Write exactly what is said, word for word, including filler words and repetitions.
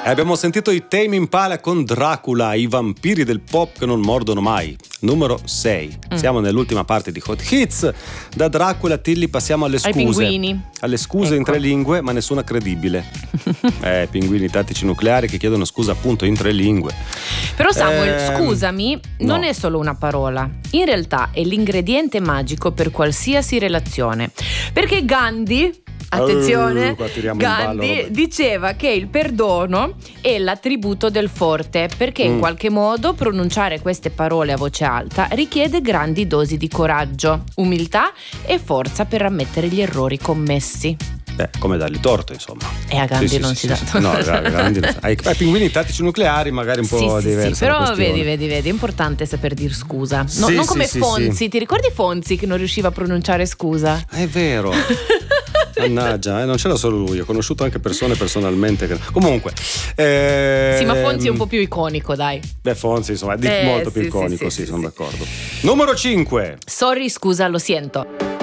E abbiamo sentito i Tame Impala con Dracula, i vampiri del pop che non mordono mai. Numero sei. Mm. Siamo nell'ultima parte di Hot Hits. Da Dracula Tilly passiamo alle scuse. Ai pinguini. Alle scuse ecco. in tre lingue, ma nessuna credibile. eh, pinguini tattici nucleari che chiedono scusa appunto in tre lingue. Però Samuel, eh, scusami, no. non è solo una parola. In realtà è l'ingrediente magico per qualsiasi relazione. Perché Gandhi, attenzione, uh, Gandhi ballo, diceva che il perdono è l'attributo del forte, perché mm. in qualche modo pronunciare queste parole a voce alta richiede grandi dosi di coraggio, umiltà e forza per ammettere gli errori commessi. Beh, come dargli torto, insomma. E a Gandhi sì, non sì, si sì, dà sì. No, a Gandhi non si... ai, ai pinguini tattici nucleari magari un po' sì, diversi. Sì, però vedi, vedi, vedi, è importante saper dire scusa. No, sì, non come sì, Fonzi, sì. ti ricordi Fonzi che non riusciva a pronunciare scusa? È vero. Mannaggia, eh, non c'era solo lui, ho conosciuto anche persone personalmente che... Comunque eh... sì, ma Fonzi è un po' più iconico, dai. Beh, Fonzi insomma è eh, molto più sì, iconico, sì, sì, sì, sono sì. d'accordo. Numero cinque. Sorry, scusa, lo siento.